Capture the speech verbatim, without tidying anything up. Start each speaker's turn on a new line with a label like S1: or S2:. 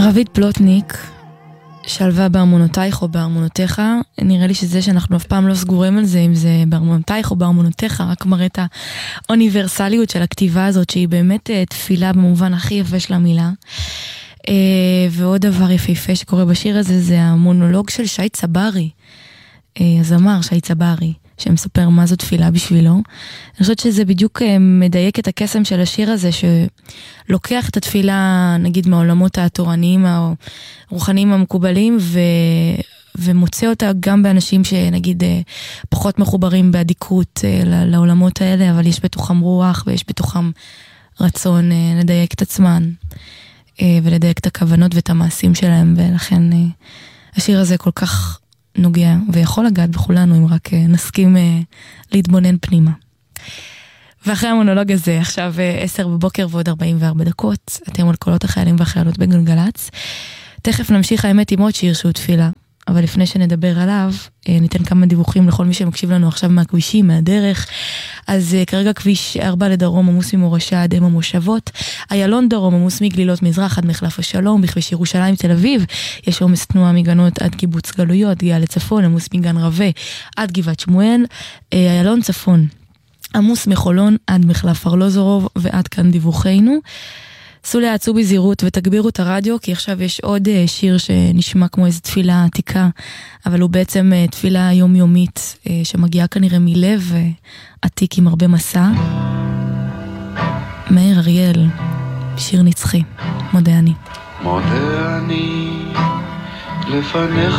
S1: רביד פלוטניק, שלווה בארמונותייך או בארמונותיך. נראה לי שזה שאנחנו אף פעם לא סגורים על זה, אם זה בארמונותייך או בארמונותיך, רק מראה את האוניברסליות של הכתיבה הזאת, שהיא באמת תפילה במובן הכי יפה של המילה. ועוד דבר יפהפה שקורה בשיר הזה, זה המונולוג של שי צברי, הזמר שי צברי, שמספר מה זו תפילה בשבילו. אני חושבת שזה בדיוק מדייק את הקסם של השיר הזה, שלוקח את התפילה, נגיד, מהעולמות התורניים, הרוחניים המקובלים, ו... ומוצא אותה גם באנשים שנגיד פחות מחוברים בעדיקות לעולמות האלה, אבל יש בתוכם רוח ויש בתוכם רצון לדייק את עצמן, ולדייק את הכוונות ואת המעשים שלהם, ולכן השיר הזה כל כך נוגע, ויכול לגעת בכולנו אם רק נסכים להתבונן פנימה. ואחרי המונולוג הזה, עכשיו עשר בבוקר ועוד ארבעים וארבע דקות, אתם על קולות החיילים והחיילות בגלגלץ. תכף נמשיך האמת עם עוד שיר שהוא תפילה, אבל לפני שנדבר עליו, ניתן כמה דיווחים לכל מי שמקשיב לנו עכשיו מהכבישים, מהדרך. אז כרגע כביש ארבע לדרום עמוס ממורשה עד אם המושבות, איילון דרום עמוס מגלילות מזרח עד מחלף השלום, בכביש ירושלים תל אביב יש עומס תנועה מגנות עד קיבוץ גלויות, גאה לצפון עמוס מגן רווה עד גבעת שמואל, איילון צפון עמוס מחולון עד מחלף ארלוזורוב, ועד כאן דיווחנו. סעו להעצו בזהירות ותגבירו את הרדיו, כי עכשיו יש עוד שיר שנשמע כמו איזו תפילה עתיקה, אבל הוא בעצם תפילה יומיומית שמגיעה כנראה מלב עתיק עם הרבה מסע. מאיר אריאל, שיר נצחי, מודה אני.
S2: מודה אני לפניך